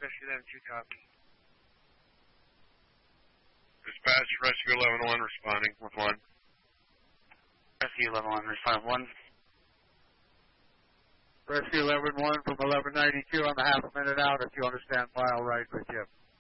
Rescue 11-2, copy. Dispatch, Rescue 11-1 responding with 1. Rescue 11-1, respond with 1. Rescue 11-1 from 1192. I'm a half a minute out if you understand. I'll ride with you.